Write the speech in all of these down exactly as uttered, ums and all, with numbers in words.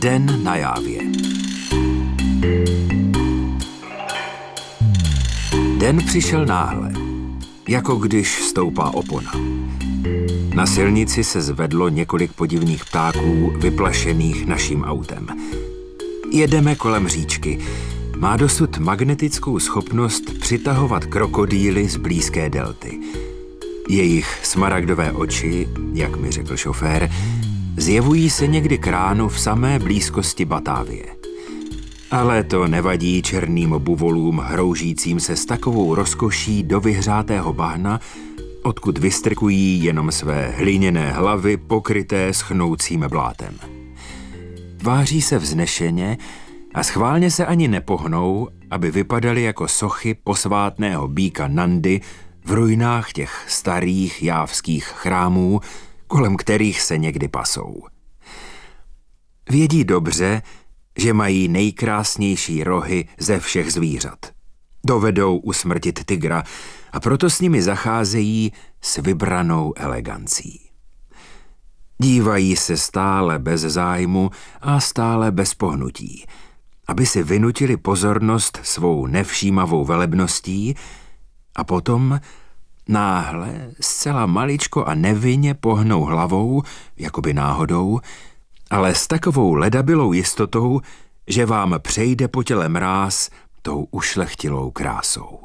Den na Jávě. Den přišel náhle, jako když stoupá opona. Na silnici se zvedlo několik podivných ptáků, vyplašených naším autem. Jedeme kolem říčky. Má dosud magnetickou schopnost přitahovat krokodýly z blízké delty. Jejich smaragdové oči, jak mi řekl šofér, zjevují se někdy k ránu v samé blízkosti Batávie. Ale to nevadí černým buvolům hroužícím se s takovou rozkoší do vyhřátého bahna, odkud vystrkují jenom své hliněné hlavy pokryté schnoucím blátem. Tváří se vznešeně a schválně se ani nepohnou, aby vypadaly jako sochy posvátného býka Nandy v ruinách těch starých jávských chrámů, kolem kterých se někdy pasou. Vědí dobře, že mají nejkrásnější rohy ze všech zvířat. Dovedou usmrtit tygra a proto s nimi zacházejí s vybranou elegancí. Dívají se stále bez zájmu a stále bez pohnutí, aby si vynutili pozornost svou nevšímavou velebností a potom náhle zcela maličko a nevinně pohnou hlavou, jakoby náhodou, ale s takovou ledabilou jistotou, že vám přejde po těle mráz tou ušlechtilou krásou.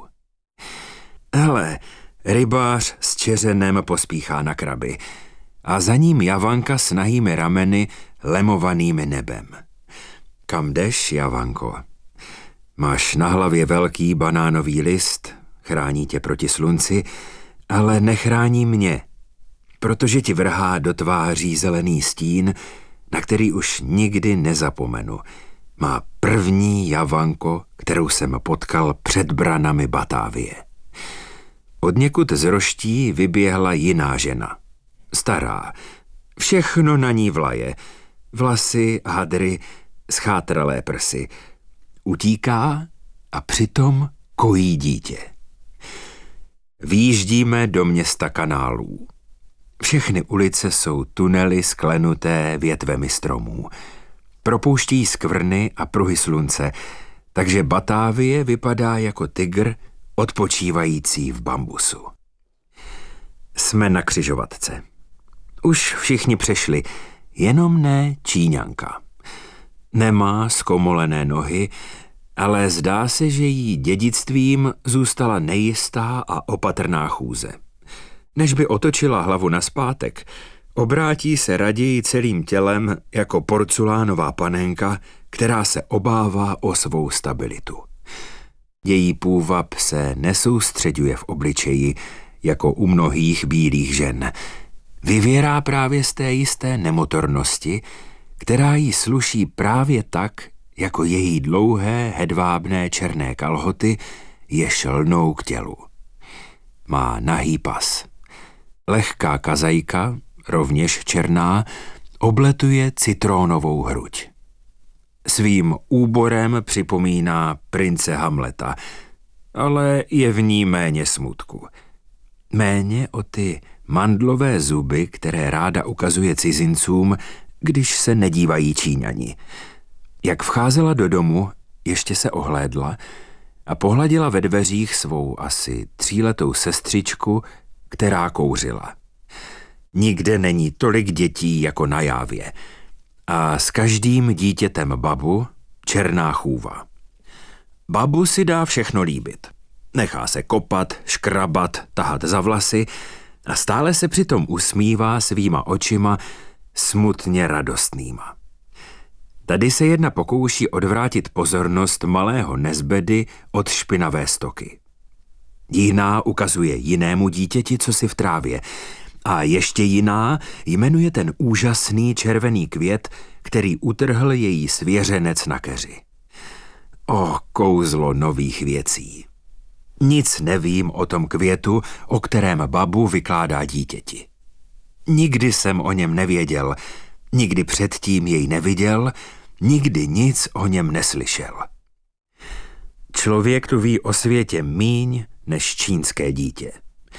Hele, rybář s čeřenem pospíchá na kraby a za ním Javanka s nahými rameny lemovanými nebem. Kam jdeš, Javanko? Máš na hlavě velký banánový list, chrání tě proti slunci, ale nechrání mě, protože ti vrhá do tváří zelený stín, na který už nikdy nezapomenu. Má první Javanko, kterou jsem potkal před branami Batávie. Odněkud z roští vyběhla jiná žena. Stará. Všechno na ní vlaje. Vlasy, hadry, schátralé prsy. Utíká a přitom kojí dítě. Vyjíždíme do města kanálů. Všechny ulice jsou tunely sklenuté větvemi stromů. Propouští skvrny a pruhy slunce, takže Batávie vypadá jako tygr odpočívající v bambusu. Jsme na křižovatce. Už všichni přešli, jenom ne Číňanka. Nemá zkomolené nohy, ale zdá se, že jí dědictvím zůstala nejistá a opatrná chůze. Než by otočila hlavu nazpátek, obrátí se raději celým tělem jako porcelánová panenka, která se obává o svou stabilitu. Její půvab se nesoustřeďuje v obličeji, jako u mnohých bílých žen. Vyvěrá právě z té jisté nemotornosti, která jí sluší právě tak, jako její dlouhé, hedvábné černé kalhoty jež lnou k tělu. Má nahý pas. Lehká kazajka, rovněž černá, obletuje citrónovou hruď. Svým úborem připomíná prince Hamleta, ale je v ní méně smutku. Méně o ty mandlové zuby, které ráda ukazuje cizincům, když se nedívají Číňani. Jak vcházela do domu, ještě se ohlédla a pohladila ve dveřích svou asi tříletou sestřičku, která kouřila. Nikde není tolik dětí jako na Jávě a s každým dítětem babu černá chůva. Babu si dá všechno líbit. Nechá se kopat, škrabat, tahat za vlasy a stále se přitom usmívá svýma očima smutně radostnýma. Tady se jedna pokouší odvrátit pozornost malého nezbedy od špinavé stoky. Jiná ukazuje jinému dítěti, co si v trávě, a ještě jiná jmenuje ten úžasný červený květ, který utrhl její svěřenec na keři. O, kouzlo nových věcí. Nic nevím o tom květu, o kterém babu vykládá dítěti. Nikdy jsem o něm nevěděl, nikdy předtím jej neviděl, nikdy nic o něm neslyšel. Člověk tu ví o světě míň než čínské dítě.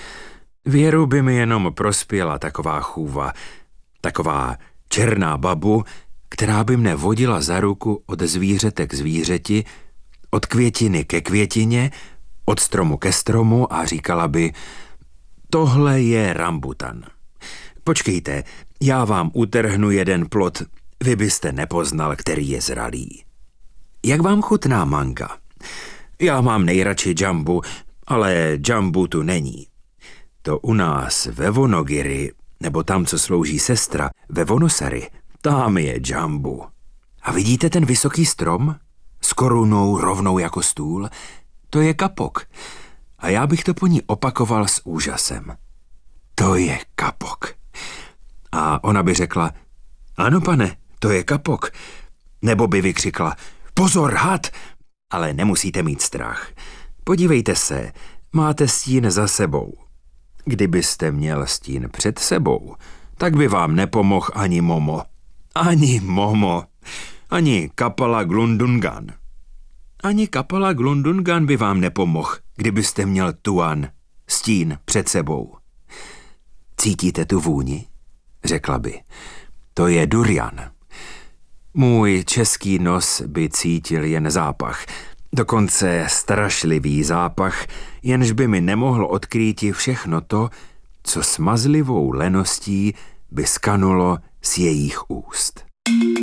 Věru by mi jenom prospěla taková chůva, taková černá babu, která by mne vodila za ruku od zvířete k zvířeti, od květiny ke květině, od stromu ke stromu a říkala by: tohle je rambutan. Počkejte, já vám utrhnu jeden plod, vy byste nepoznal, který je zralý. Jak vám chutná manga? Já mám nejradši džambu, ale džambu tu není. To u nás ve Vonogiri, nebo tam, co slouží sestra, ve Vonosari, tam je džambu. A vidíte ten vysoký strom? S korunou rovnou jako stůl? To je kapok. A já bych to po ní opakoval s úžasem. To je kapok. A ona by řekla: ano, pane, to je kapok. Nebo by vykřikla: pozor, had! Ale nemusíte mít strach. Podívejte se, máte stín za sebou. Kdybyste měl stín před sebou, tak by vám nepomohl ani Momo. Ani Momo. Ani Kapala Glundungan. Ani Kapala Glundungan by vám nepomohl, kdybyste měl Tuan, stín před sebou. Cítíte tu vůni? Řekla by. To je durian. Můj český nos by cítil jen zápach, dokonce strašlivý zápach, jenž by mi nemohlo odkrýti všechno to, co smazlivou leností by skanulo z jejich úst.